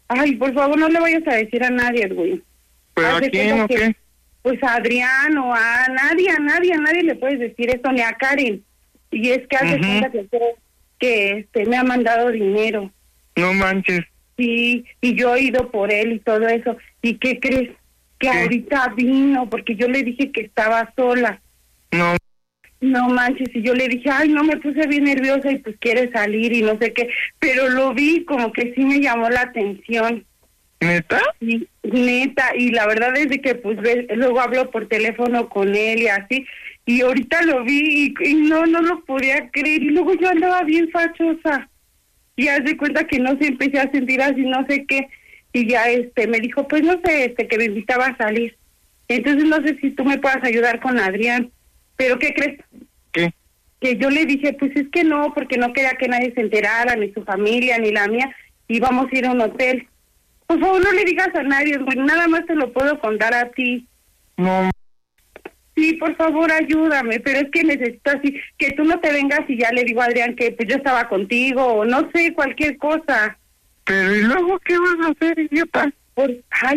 Ay, por favor, no le vayas a decir a nadie, Edwin. ¿Pero a quién o qué? Pues a Adrián o a nadie le puedes decir eso, ni a Karen. Y es que hace cuenta que me ha mandado dinero. No manches. Sí, y yo he ido por él y todo eso. ¿Y qué crees? Que ahorita vino, porque yo le dije que estaba sola. No manches, y yo le dije, ay, no, me puse bien nerviosa y pues quiere salir y no sé qué. Pero lo vi como que sí me llamó la atención. ¿Neta? Sí, neta, y la verdad es de que pues luego hablo por teléfono con él y así, y ahorita lo vi y no lo podía creer, y luego yo andaba bien fachosa, y haz de cuenta que no se empecé a sentir así, no sé qué, y ya me dijo, pues no sé, que me invitaba a salir, entonces no sé si tú me puedas ayudar con Adrián, pero ¿qué crees? ¿Qué? Que yo le dije, pues es que no, porque no quería que nadie se enterara, ni su familia, ni la mía, y vamos a ir a un hotel. Por favor, no le digas a nadie, güey, nada más te lo puedo contar a ti. No. Sí, por favor, ayúdame, pero es que necesito así, que tú no te vengas y ya le digo a Adrián que pues yo estaba contigo, o no sé, cualquier cosa. Pero ¿y luego qué vas a hacer, idiota? Pues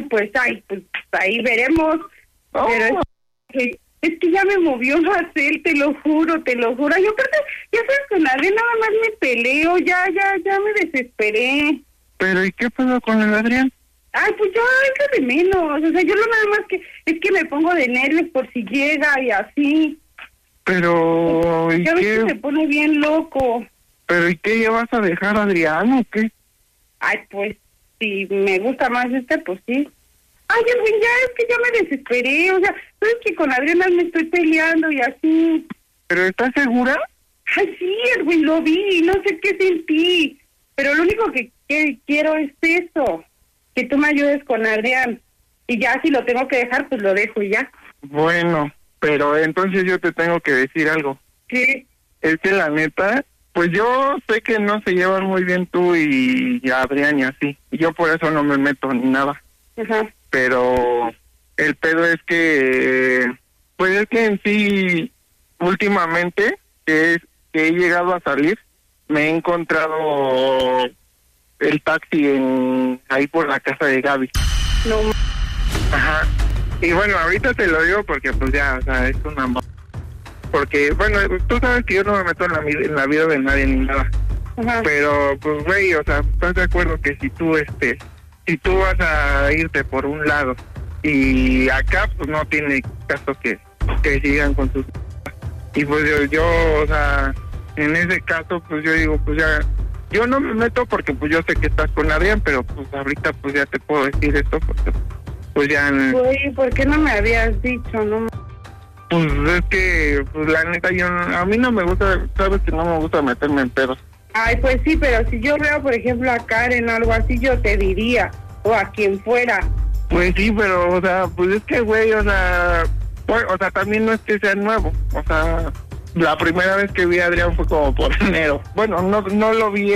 ahí veremos. Oh. Pero es que ya me movió más él, te lo juro. Yo aparte, ya sabes, con Adrián nada más me peleo, ya me desesperé. ¿Pero y qué pasó con el Adrián? Ay, pues yo, es lo de menos, o sea, yo lo nada más que, es que me pongo de nervios por si llega y así. Pero, ¿y ya ves qué? Que se pone bien loco. ¿Pero y qué, ya vas a dejar a Adrián o qué? Ay, pues, si me gusta más pues sí. Ay, Edwin, ya es que ya me desesperé, o sea, sabes que con Adriana me estoy peleando y así. ¿Pero estás segura? Ay, sí, Edwin, lo vi, no sé qué sentí, pero lo único que quiero es eso, que tú me ayudes con Adrián, y ya si lo tengo que dejar, pues lo dejo y ya. Bueno, pero entonces yo te tengo que decir algo. ¿Qué? Es que la neta, pues yo sé que no se llevan muy bien tú y Adrián y así, y yo por eso no me meto ni nada. Ajá. Pero el pedo es que, pues es que en sí, últimamente, que he llegado a salir, me he encontrado el taxi ahí por la casa de Gaby. No. Ajá. Y bueno, ahorita te lo digo porque pues ya, o sea, es una... Porque, bueno, tú sabes que yo no me meto en la vida de nadie ni nada. Ajá. Pero, pues, güey, o sea, ¿estás de acuerdo que si tú vas a irte por un lado y acá, pues no tiene caso que sigan con sus... Y pues yo, o sea, en ese caso, pues yo digo, pues ya... Yo no me meto porque pues yo sé que estás con Adrián, pero pues ahorita pues ya te puedo decir esto porque pues ya... Güey, ¿por qué no me habías dicho, no? Pues es que, pues la neta, a mí no me gusta, sabes que no me gusta meterme en pedos. Ay, pues sí, pero si yo veo, por ejemplo, a Karen o algo así, yo te diría, o a quien fuera. Pues sí, pero, o sea, pues es que, güey, o sea, también no es que sea nuevo, o sea... La primera vez que vi a Adrián fue como por enero. Bueno, no lo vi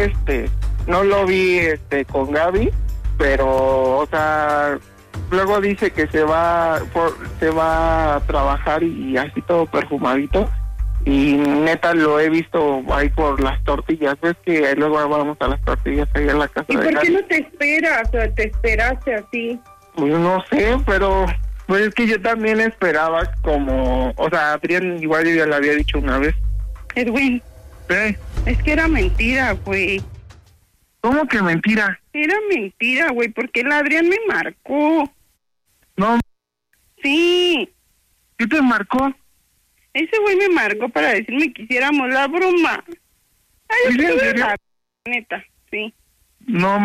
con Gaby, pero, o sea, luego dice que se va a trabajar y así todo perfumadito. Y neta lo he visto ahí por las tortillas. ¿Ves que luego vamos a las tortillas ahí en la casa de Gaby? ¿Y por qué no te esperas? O te esperaste así. Pues no sé, pero... Pues es que yo también esperaba como... O sea, Adrián igual yo ya le había dicho una vez. Edwin. ¿Qué? Es que era mentira, güey. ¿Cómo que mentira? Era mentira, güey, porque el Adrián me marcó. No. Sí. ¿Qué te marcó? Ese güey me marcó para decirme que hiciéramos la broma. Ay, ¿Sí, en serio? Neta, sí. No,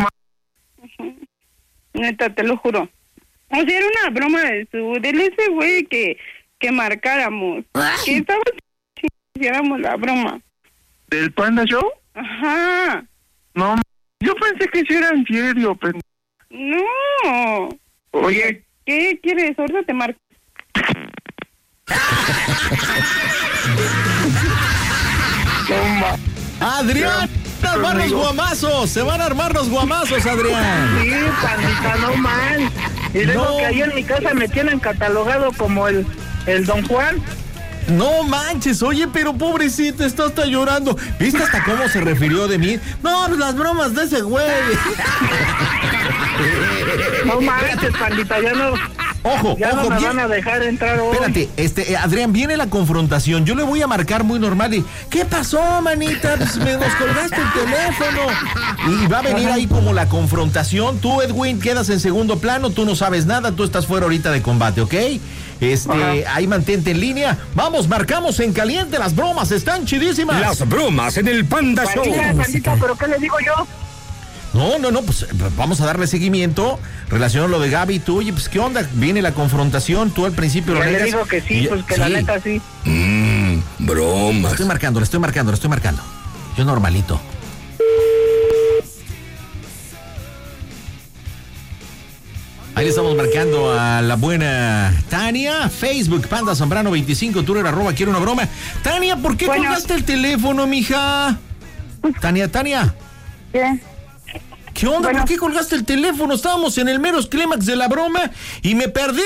Neta, te lo juro. O sea, era una broma de ese güey que marcáramos. Que estaba si hiciéramos la broma. ¿Del Panda Show? Ajá. No, yo pensé que sí era en serio, No. Oye. ¿Qué quieres? Ahorita te marco. Adrián, se van a armar los guamazos, Adrián. Sí, pandita, no mal. Y luego que ahí en mi casa me tienen catalogado como el Don Juan. No manches, oye, pero pobrecito, está hasta llorando. ¿Viste hasta cómo se refirió de mí? No, las bromas de ese güey. No manches, pandita, ya no... Ojo, Ya no me bien. van a dejar entrar hoy. Espérate, Adrián, viene la confrontación. Yo le voy a marcar muy normal y ¿qué pasó, manita? Pues nos colgaste el teléfono. Y va a venir ahí como la confrontación. Tú, Edwin, quedas en segundo plano, tú no sabes nada, tú estás fuera ahorita de combate, ¿ok? Ahí mantente en línea. Vamos, marcamos en caliente, las bromas están chidísimas. Las bromas en el Panda Show. Pandita, ¿pero qué le digo yo? No, pues vamos a darle seguimiento. Relacionado a lo de Gaby, tú, oye, pues ¿qué onda? Viene la confrontación, tú al principio Ya lo le negas. digo que sí, pues que la neta sí. Bromas. Le estoy marcando. Yo normalito. Ahí le estamos marcando a la buena Tania. Facebook, Panda Zambrano 25, Twitter, @ quiero una broma. Tania, ¿por qué colgaste el teléfono, mija? Tania. ¿Qué onda? ¿Por qué colgaste el teléfono? Estábamos en el meros clímax de la broma y me perdí.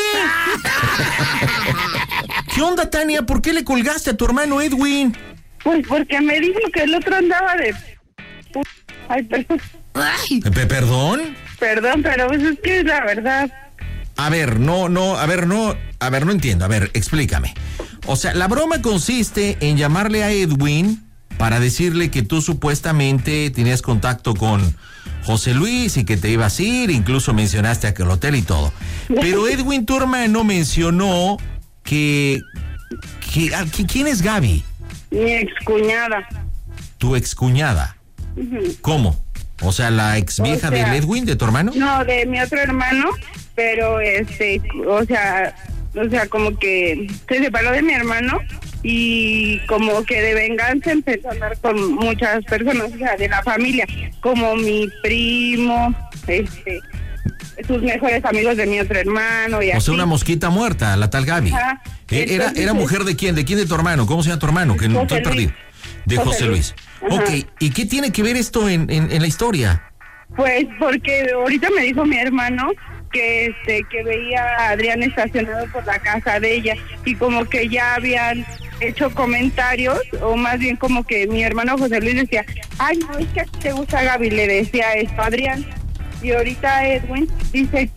¿Qué onda, Tania? ¿Por qué le colgaste a tu hermano Edwin? Pues porque me dijo que el otro andaba de... Ay, perdón. ¿Perdón? Perdón, pero pues es que es la verdad. A ver, no entiendo. A ver, explícame. O sea, la broma consiste en llamarle a Edwin para decirle que tú supuestamente tenías contacto con José Luis y que te ibas a ir, incluso mencionaste aquel hotel y todo. Pero Edwin, tu hermano, mencionó que ¿quién es Gaby? Mi excuñada. Tu excuñada. ¿Cómo? O sea, la ex vieja de Edwin, de tu hermano. No, de mi otro hermano, pero o sea, como que se separó de mi hermano y como que de venganza empezó a andar con muchas personas, o sea, de la familia, como mi primo, sus mejores amigos de mi otro hermano y O sea, una mosquita muerta, la tal Gaby. Ajá. ¿Era mujer de quién? ¿De quién de tu hermano? ¿Cómo se llama tu hermano? Que no estoy perdido. De José Luis. Ajá. Ok, ¿y qué tiene que ver esto en la historia? Pues porque ahorita me dijo mi hermano que veía a Adrián estacionado por la casa de ella y como que ya habían hecho comentarios, o más bien como que mi hermano José Luis decía, ay, no, es que a ti te gusta Gaby, le decía esto a Adrián. Y ahorita Edwin dice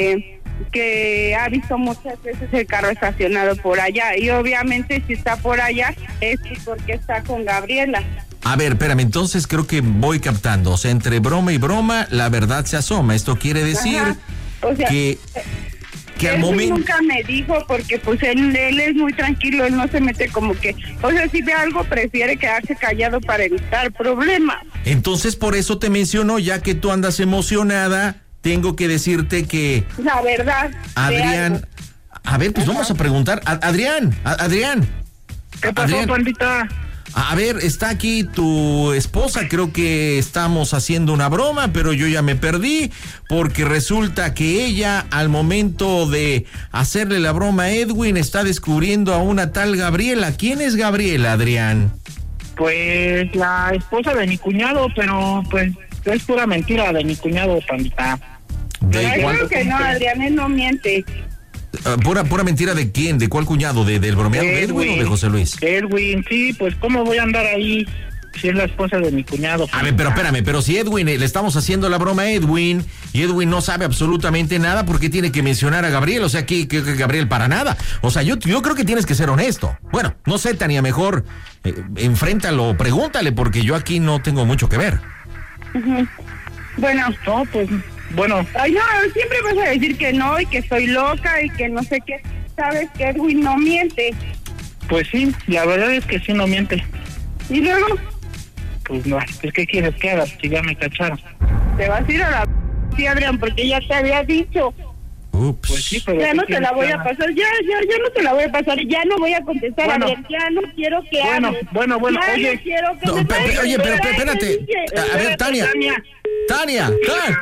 que ha visto muchas veces el carro estacionado por allá, y obviamente si está por allá es porque está con Gabriela. A ver, espérame, entonces creo que voy captando. O sea, entre broma y broma, la verdad se asoma. Esto quiere decir o sea, que al él momento... nunca me dijo, porque pues él es muy tranquilo, él no se mete como que, o sea, si ve algo prefiere quedarse callado para evitar problemas. Entonces por eso te menciono, ya que tú andas emocionada, tengo que decirte que... La verdad. Adrián... A ver, pues vamos a preguntar. Adrián. ¿Qué pasó, Adrián. pandita? A ver, está aquí tu esposa, creo que estamos haciendo una broma, pero yo ya me perdí, porque resulta que ella, al momento de hacerle la broma a Edwin, está descubriendo a una tal Gabriela. ¿Quién es Gabriela, Adrián? Pues la esposa de mi cuñado, pero pues es pura mentira de mi cuñado, pandita. Yo creo que no, Adrián, él no miente. Pura mentira ¿de quién? ¿De cuál cuñado? ¿Del bromeado de Edwin o de José Luis? Edwin, sí, pues ¿cómo voy a andar ahí si es la esposa de mi cuñado? A ver, pero espérame, pero si Edwin, le estamos haciendo la broma a Edwin y Edwin no sabe absolutamente nada, ¿por qué tiene que mencionar a Gabriel? O sea, que Gabriel para nada. O sea, yo creo que tienes que ser honesto. Bueno, no sé, Tania, mejor enfréntalo, pregúntale, porque yo aquí no tengo mucho que ver. Bueno. No, pues... Bueno. Ay, no, siempre vas a decir que no y que estoy loca y que no sé qué. Sabes que Edwin no miente. Pues sí, la verdad es que sí no miente. ¿Y luego? Pues no, pues ¿qué quieres que haga? Si ya me cacharon. Te vas a ir a la... Sí, Adrián, porque ya te había dicho. Ups. Pues sí, pero ya no te la voy a pasar, ya no te la voy a pasar, ya no voy a contestar, bueno, Adrián, ya no quiero que hables. Bueno, ya oye. No quiero que Oye, pero espérate. A ver, Tania. Tania.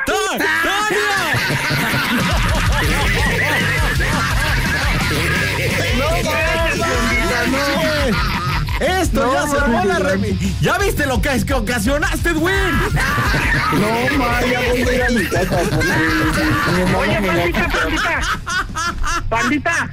Esto ya se armó la ¿Ya viste lo que ocasionaste, Edwin? No, ma, ya voy a ir a mi casa. Oye, Pandita.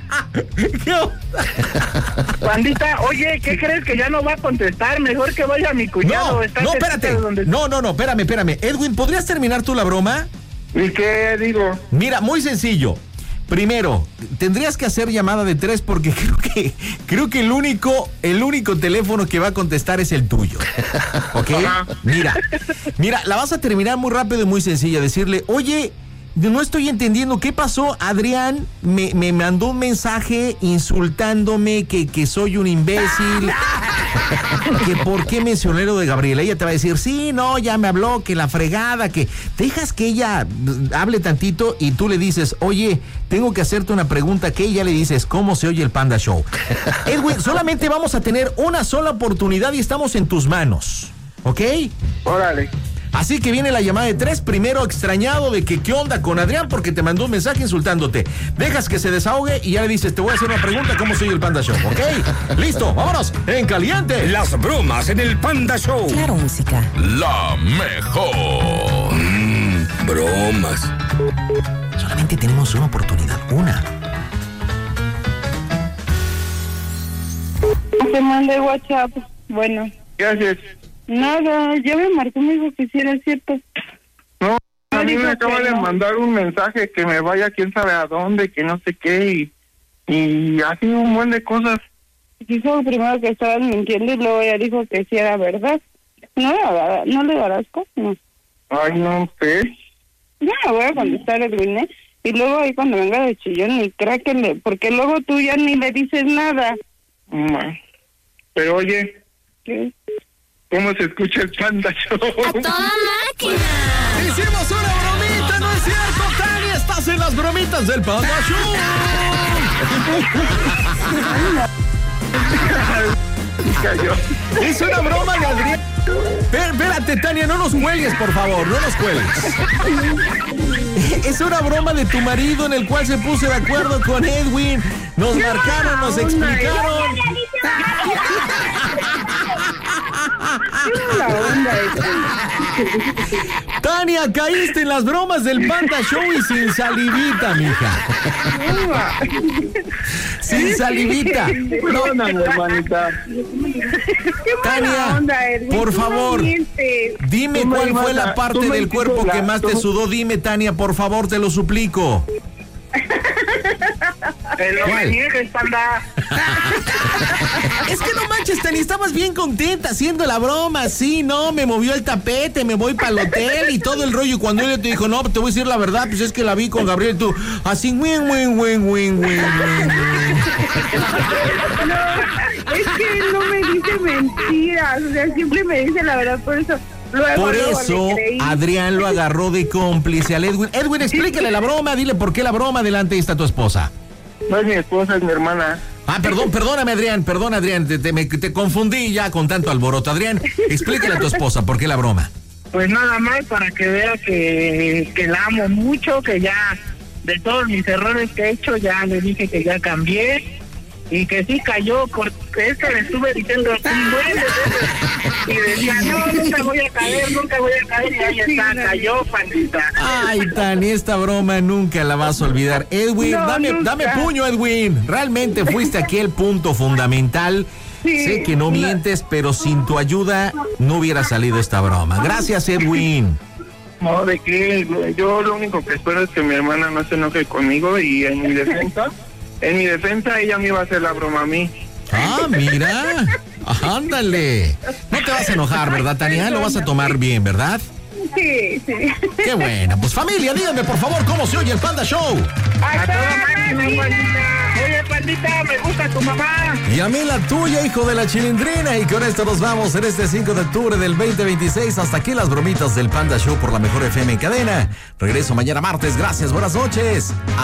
Pandita, oye, ¿qué crees? Que ya no va a contestar. Mejor que vaya a mi cuñado. No, espérate. No, espérame. Edwin, ¿podrías terminar tú la broma? ¿Y qué digo? Mira, muy sencillo. Primero, tendrías que hacer llamada de 3 porque creo que el único teléfono que va a contestar es el tuyo. ¿Ok? Mira, la vas a terminar muy rápido y muy sencilla. Decirle, oye, no estoy entendiendo qué pasó. Adrián me mandó un mensaje insultándome que soy un imbécil. Que por qué mencioné lo de Gabriela. Ella te va a decir, sí, no, ya me habló, que la fregada, que dejas que ella hable tantito y tú le dices, oye, tengo que hacerte una pregunta, que ella le dices, ¿cómo se oye el Panda Show? Edwin, solamente vamos a tener una sola oportunidad y estamos en tus manos, ¿ok? Órale. Así que viene la llamada de 3, primero extrañado de que qué onda con Adrián porque te mandó un mensaje insultándote. Dejas que se desahogue y ya le dices, te voy a hacer una pregunta, ¿cómo soy el Panda Show? ¿Ok? Listo, vámonos, en caliente. Las bromas en el Panda Show. Claro, música. La mejor. Bromas. Solamente tenemos una oportunidad, una. Te mandé WhatsApp. Bueno. ¿Qué haces? Nada, ya me marcó, me dijo que sí era cierto. No, a mí dijo me acaba que de no. mandar un mensaje que me vaya quién sabe a dónde, que no sé qué, y así un buen de cosas. Dijo primero que estaban mintiendo y luego ya dijo que sí era verdad. ¿No le darás caso? No. Ay, no sé. Ya me voy a contestar el Edwin, y luego ahí cuando venga de chillón y cráquenle, porque luego tú ya ni le dices nada. Pero oye, ¿Qué? ¿cómo se escucha el Panda Show? ¡A toda máquina! Hicimos una bromita, ¿no es cierto, Tania? Estás en las bromitas del Panda Show. Es una broma de Adrián. Espérate, Tania, no nos cuelgues, por favor, no nos cuelgues. Es una broma de tu marido en el cual se puso de acuerdo con Edwin. Nos marcaron, nos explicaron. La onda Tania, caíste en las bromas del Panda Show y sin salivita, mija. Sin salivita. Perdóname, hermanita. Tania, por favor, dime Tú me cuál fue mata, la parte tú me del cuerpo hiciste que la- más te tú- sudó. Dime, Tania, por favor, te lo suplico. Pero ¿Cuál? me niegues, Panda. Es que no manches, Tania, estabas bien contenta haciendo la broma. Sí, no, me movió el tapete, me voy para el hotel y todo el rollo. Y cuando ella te dijo, no, te voy a decir la verdad, pues es que la vi con Gabriel y tú, así, win. Es que él no me dice mentiras, o sea, siempre me dice la verdad, por eso. Luego, Por luego eso, le creí. Adrián lo agarró de cómplice al Edwin. Edwin, explícale la broma, dile por qué la broma, delante ahí está tu esposa. No es mi esposa, es mi hermana. Ah, perdóname, Adrián, te confundí ya con tanto alboroto. Adrián, explícale a tu esposa por qué la broma. Pues nada más para que vea que la amo mucho, que ya de todos mis errores que he hecho ya le dije que ya cambié y que sí cayó, porque esto le estuve diciendo un buen de veces y decía, no, nunca voy a caer y ahí está, cayó, pandita. Ay, Tani, esta broma nunca la vas a olvidar. Edwin, No, dame nunca. puño, Edwin. Realmente fuiste aquí el punto fundamental. Sí. Sé que no mientes, pero sin tu ayuda no hubiera salido esta broma. Gracias, Edwin. No, ¿de qué? Yo lo único que espero es que mi hermana no se enoje conmigo y en mi defensa ella me iba a hacer la broma a mí. Ah, mira. Ándale. No te vas a enojar, ¿verdad, Tania? Lo vas a tomar bien, ¿verdad? Sí. Qué bueno. Pues familia, díganme por favor cómo se oye el Panda Show. A toda máquina, pandita. Oye, pandita, me gusta tu mamá. Y a mí la tuya, hijo de la chilindrina. Y con esto nos vamos en este 5 de octubre del 2026. Hasta aquí las bromitas del Panda Show por la mejor FM en cadena. Regreso mañana martes. Gracias, buenas noches.